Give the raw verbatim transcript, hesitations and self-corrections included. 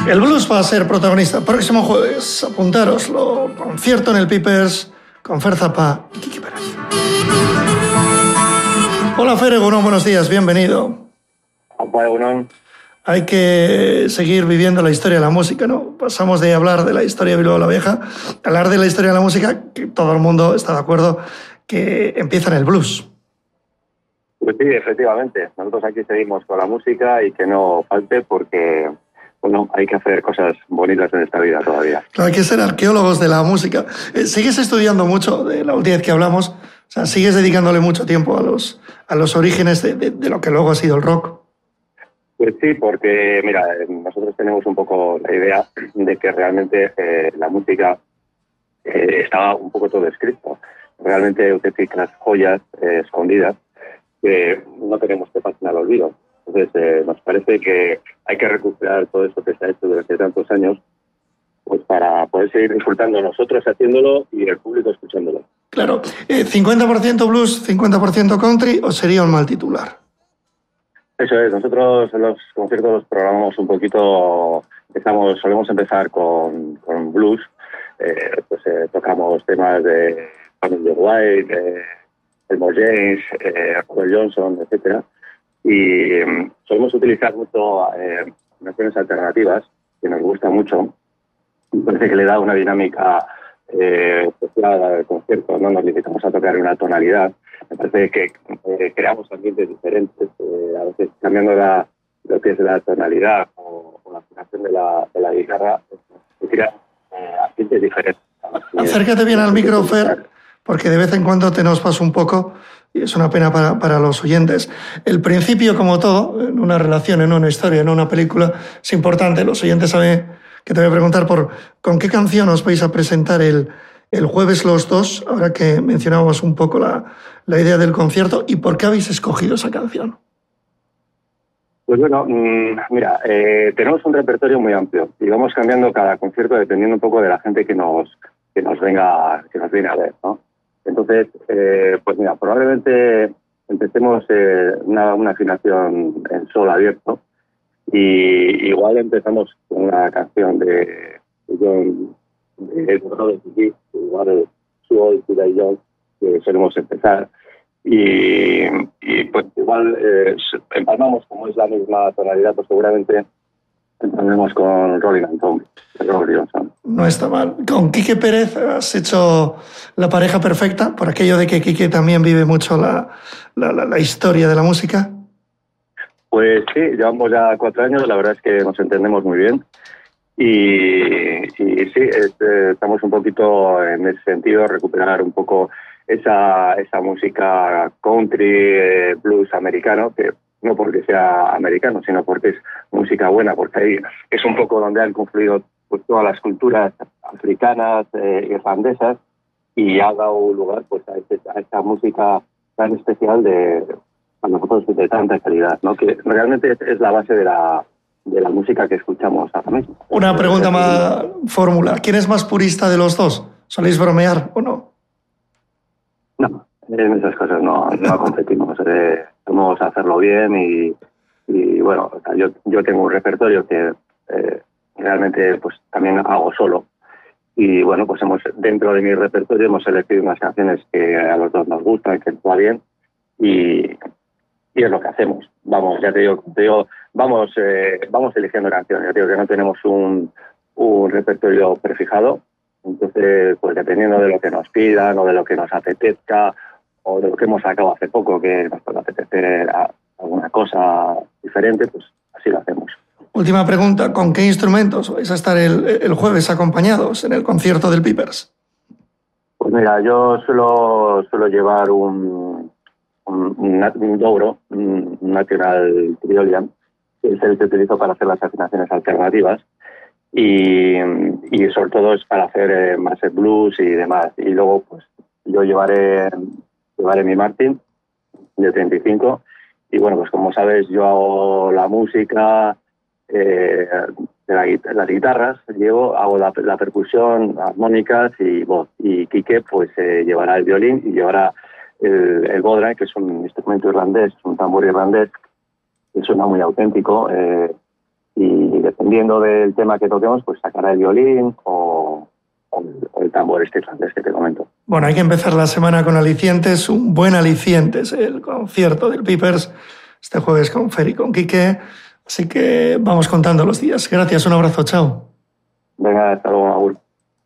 El blues va a ser protagonista próximo jueves. Apuntároslo. Concierto en el Pipers con Fer Zappa y Quique Pérez. Hola Fer Egunon, buenos días, bienvenido. Hola Egunon. Hay que seguir viviendo la historia de la música, ¿no? Pasamos de hablar de la historia de Bilbao la Vieja a hablar de la historia de la música, que todo el mundo está de acuerdo que empieza en el blues. Pues sí, efectivamente. Nosotros aquí seguimos con la música y que no falte porque, bueno, hay que hacer cosas bonitas en esta vida todavía. Claro, hay que ser arqueólogos de la música. ¿Sigues estudiando mucho de la última vez que hablamos? O sea, ¿sigues dedicándole mucho tiempo a los, a los orígenes de, de, de lo que luego ha sido el rock? Pues sí, porque, mira, nosotros tenemos un poco la idea de que realmente eh, la música eh, estaba un poco todo escrito. Realmente auténticas joyas eh, escondidas que no tenemos que pasar al olvido. Entonces, eh, nos parece que hay que recuperar todo eso que se ha hecho durante tantos años, pues para poder seguir disfrutando nosotros haciéndolo y el público escuchándolo. Claro. Eh, ¿cincuenta por ciento blues, cincuenta por ciento country o sería un mal titular? Eso es. Nosotros en los conciertos los programamos un poquito. Estamos, solemos empezar con, con blues. Eh, pues eh, tocamos temas de Family White, de Elmore James, eh, Robert Johnson, etcétera. Y um, solemos utilizar mucho eh, canciones alternativas, que nos gusta mucho. Me parece que le da una dinámica eh, especial al concierto. No nos limitamos a tocar una tonalidad. Me parece que eh, creamos ambientes diferentes, eh, a veces cambiando la, lo que es la tonalidad o, o la afinación de la, de la guitarra, se crean eh, ambientes diferentes. Acércate bien al micro, Fer, porque de vez en cuando te nos pasa un poco y es una pena para, para los oyentes. El principio, como todo, en una relación, en una historia, en una película, es importante. Los oyentes saben que te voy a preguntar por con qué canción os vais a presentar el, el jueves los dos, ahora que mencionábamos un poco la, la idea del concierto, y por qué habéis escogido esa canción. Pues bueno, mira, eh, tenemos un repertorio muy amplio y vamos cambiando cada concierto dependiendo un poco de la gente que nos que nos venga que nos viene a ver, ¿no? Entonces, eh, pues mira, probablemente empecemos eh, una, una afinación en sol abierto y igual empezamos con una canción de, de John de Robert G, igual su Old Today Young, que solemos empezar. Y, y pues igual eh, empalmamos, como es la misma tonalidad, pues seguramente empalmemos con Rolling and Tommy, de Robert Johnson. No está mal. Con Quique Pérez has hecho la pareja perfecta, por aquello de que Quique también vive mucho la, la, la, la historia de la música. Pues sí, llevamos ya cuatro años, la verdad es que nos entendemos muy bien. Y, y sí, es, eh, estamos un poquito en ese sentido, recuperar un poco esa, esa música country, eh, blues americano, que no porque sea americano, sino porque es música buena, porque ahí es un poco donde han confluido pues, todas las culturas africanas, eh, irlandesas, y ha dado lugar pues a, este, a esta música tan especial de, a nosotros de tanta calidad, ¿no? Que realmente es, es la base de la, de la música que escuchamos ahora mismo. Una pregunta más fórmula. ¿Quién es más purista de los dos? ¿Soléis bromear o no? No, en esas cosas no, no competimos. Eh, vamos a hacerlo bien y, y bueno, o sea, yo, yo tengo un repertorio que eh, realmente pues también hago solo. Y bueno, pues hemos dentro de mi repertorio hemos elegido unas canciones que a los dos nos gustan, que nos va bien y, y es lo que hacemos. Vamos, ya te digo, te digo vamos, eh, vamos eligiendo canciones. Ya te digo que no tenemos un, un repertorio prefijado. Entonces, pues dependiendo de lo que nos pidan o de lo que nos apetezca o de lo que hemos sacado hace poco que nos puede apetecer alguna cosa diferente, pues así lo hacemos. Última pregunta, ¿con qué instrumentos vais a estar el, el jueves acompañados en el concierto del Pipers? Pues mira, yo suelo, suelo llevar un, un, un, un dobro, un National Triolian, que es el que utilizo para hacer las afinaciones alternativas. Y, y sobre todo es para hacer eh, más el blues y demás. Y luego pues yo llevaré, llevaré mi Martin de treinta y cinco y bueno, pues como sabes yo hago la música, eh, de la, las guitarras, llevo, hago la, la percusión, armónicas y voz. Y Quique pues eh, llevará el violín y llevará el, el bodhrán, que es un instrumento irlandés, un tambor irlandés que suena muy auténtico, eh, y dependiendo dependiendo del tema que toquemos, pues sacará el violín o, o, el, o el tambor este francés que te comento. Bueno, hay que empezar la semana con alicientes, un buen alicientes, el concierto del Pipers este jueves con Fer y con Quique. Así que vamos contando los días. Gracias, un abrazo, chao. Venga, hasta luego, Agur.